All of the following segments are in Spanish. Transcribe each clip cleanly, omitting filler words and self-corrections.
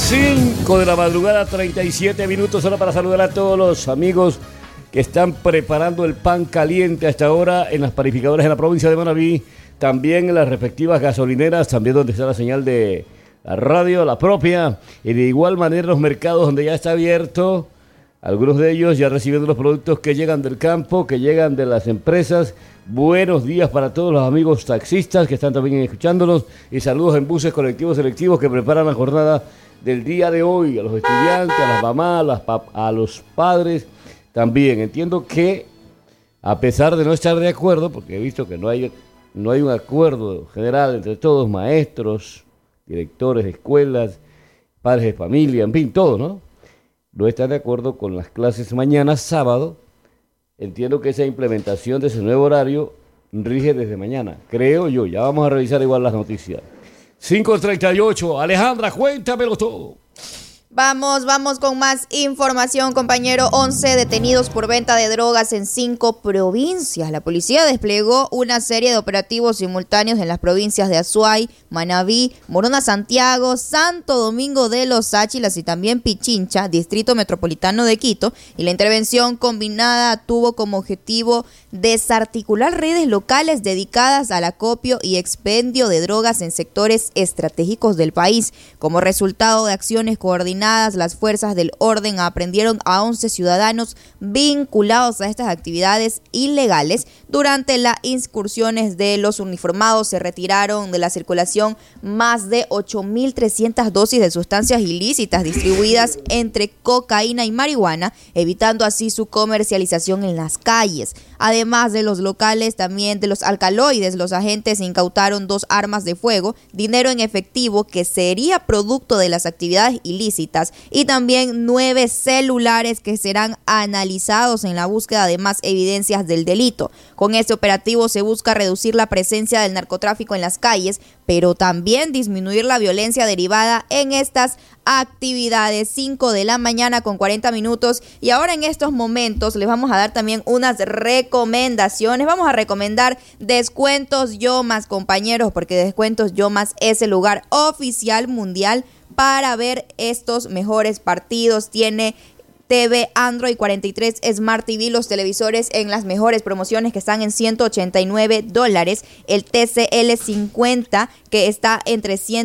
5 de la madrugada, 37 minutos, hora para saludar a todos los amigos que están preparando el pan caliente hasta ahora en las panificadoras de la provincia de Manabí, también en las respectivas gasolineras, también donde está la señal de la radio, la propia, y de igual manera los mercados donde ya está abierto, algunos de ellos ya recibiendo los productos que llegan del campo, que llegan de las empresas. Buenos días para todos los amigos taxistas que están también escuchándonos y saludos en buses colectivos selectivos que preparan la jornada del día de hoy, a los estudiantes, a las mamás, a los padres también. Entiendo que a pesar de no estar de acuerdo, porque he visto que no hay un acuerdo general entre todos, maestros, directores de escuelas, padres de familia, en fin, todo, ¿no? No están de acuerdo con las clases mañana, sábado. Entiendo que esa implementación de ese nuevo horario rige desde mañana, creo yo. Ya vamos a revisar igual las noticias. 5:38, Alejandra, cuéntamelo todo. Vamos con más información, compañero. 11 detenidos por venta de drogas en 5 provincias. La policía desplegó una serie de operativos simultáneos en las provincias de Azuay, Manabí, Morona Santiago, Santo Domingo de los Áchilas y también Pichincha, Distrito Metropolitano de Quito. Y la intervención combinada tuvo como objetivo desarticular redes locales dedicadas al acopio y expendio de drogas en sectores estratégicos del país. Como resultado de acciones coordinadas, las fuerzas del orden aprendieron a 11 ciudadanos vinculados a estas actividades ilegales. Durante las incursiones de los uniformados se retiraron de la circulación más de 8.300 dosis de sustancias ilícitas distribuidas entre cocaína y marihuana, evitando así su comercialización en las calles. Además de los locales, también de los alcaloides, los agentes incautaron 2 armas de fuego, dinero en efectivo que sería producto de las actividades ilícitas y también 9 celulares que serán analizados en la búsqueda de más evidencias del delito. Con este operativo se busca reducir la presencia del narcotráfico en las calles, pero también disminuir la violencia derivada en estas actividades. 5 de la mañana con 40 minutos y ahora en estos momentos les vamos a dar también unas recomendaciones. Vamos a recomendar Descuentos Yomas, compañeros, porque Descuentos Yomas es el lugar oficial mundial para ver estos mejores partidos. Tiene TV Android 43 Smart TV, los televisores en las mejores promociones que están en $189, el TCL 50 que está en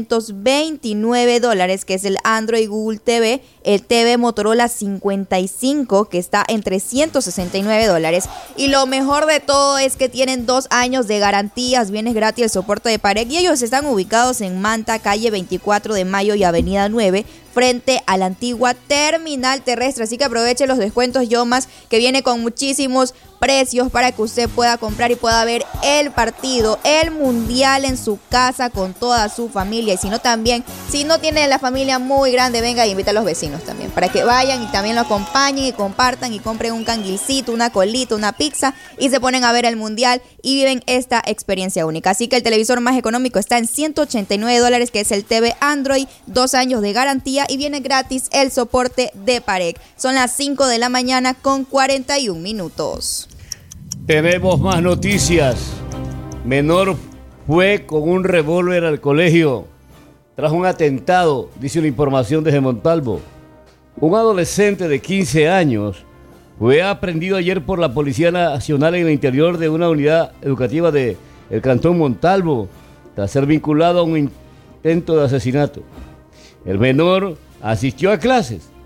$329, que es el Android Google TV, el TV Motorola 55 que está en $369, y lo mejor de todo es que tienen 2 años de garantías, bienes gratis, el soporte de pared, y ellos están ubicados en Manta, calle 24 de Mayo y avenida 9, frente a la antigua terminal terrestre. Así que aproveche los descuentos Yomas, que viene con muchísimos precios para que usted pueda comprar y pueda ver el partido, el mundial en su casa con toda su familia. Y si no, también, si no tiene la familia muy grande, venga e invita a los vecinos también, para que vayan y también lo acompañen y compartan y compren un canguilcito, una colita, una pizza y se ponen a ver el mundial y viven esta experiencia única. Así que el televisor más económico está en $189, que es el TV Android, 2 años de garantía y viene gratis el soporte de pared. Son las 5 de la mañana con 41 minutos. Tenemos más noticias. Menor fue con un revólver al colegio tras un atentado, dice una información desde Montalvo. Un adolescente de 15 años fue aprehendido ayer por la Policía Nacional en el interior de una unidad educativa del Cantón Montalvo, tras ser vinculado a un intento de asesinato. El menor asistió a clases